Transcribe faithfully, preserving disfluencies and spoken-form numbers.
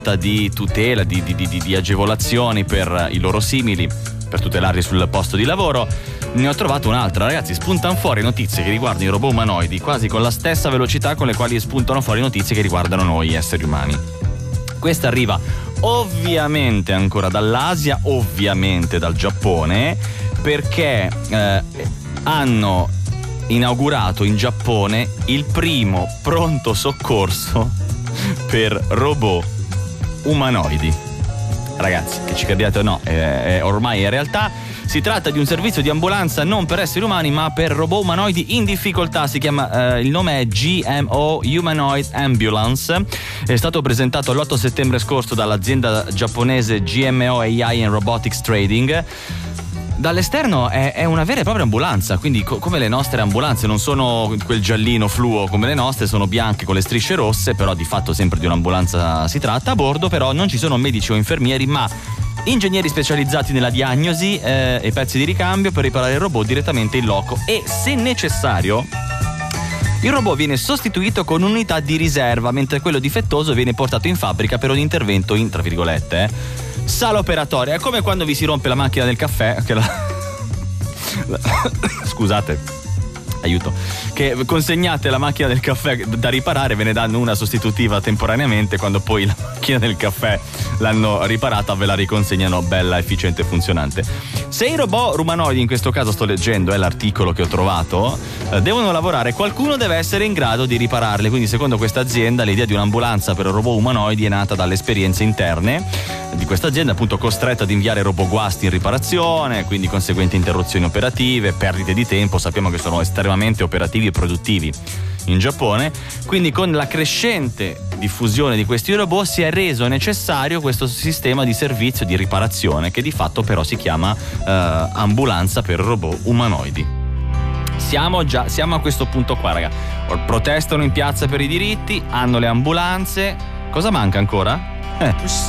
di tutela, di, di, di, di agevolazioni per i loro simili, per tutelarli sul posto di lavoro. Ne ho trovato un'altra, ragazzi. Spuntano fuori notizie che riguardano i robot umanoidi quasi con la stessa velocità con le quali spuntano fuori notizie che riguardano noi esseri umani. Questa arriva ovviamente ancora dall'Asia, ovviamente dal Giappone, perché eh, hanno inaugurato in Giappone il primo pronto soccorso per robot umanoidi. Ragazzi, che ci crediate o no, è, è ormai è realtà. Si tratta di un servizio di ambulanza non per esseri umani ma per robot umanoidi in difficoltà. Si chiama, eh, il nome è G M O Humanoid Ambulance. È stato presentato l'otto settembre scorso dall'azienda giapponese G M O A I and Robotics Trading. Dall'esterno è, è una vera e propria ambulanza, quindi co- come le nostre ambulanze, non sono quel giallino fluo come le nostre, sono bianche con le strisce rosse, però di fatto sempre di un'ambulanza si tratta. A bordo però non ci sono medici o infermieri, ma ingegneri specializzati nella diagnosi eh, e pezzi di ricambio per riparare il robot direttamente in loco, e se necessario il robot viene sostituito con un'unità di riserva, mentre quello difettoso viene portato in fabbrica per un intervento in, tra virgolette, eh, sala operatoria. È come quando vi si rompe la macchina del caffè, che la... scusate, aiuto, che consegnate la macchina del caffè da riparare, ve ne danno una sostitutiva temporaneamente, quando poi la macchina del caffè l'hanno riparata ve la riconsegnano bella, efficiente e funzionante. Se i robot umanoidi, in questo caso sto leggendo, è l'articolo che ho trovato, eh, devono lavorare, qualcuno deve essere in grado di ripararle. Quindi secondo questa azienda l'idea di un'ambulanza per robot umanoidi è nata dalle esperienze interne di questa azienda, appunto costretta ad inviare robot guasti in riparazione, quindi conseguenti interruzioni operative, perdite di tempo. Sappiamo che sono estremamente operativi e produttivi in Giappone, quindi con la crescente diffusione di questi robot si è reso necessario questo sistema di servizio di riparazione, che di fatto però si chiama eh, ambulanza per robot umanoidi. Siamo già siamo a questo punto qua, raga. Protestano in piazza per i diritti, hanno le ambulanze. Cosa manca ancora? Eh.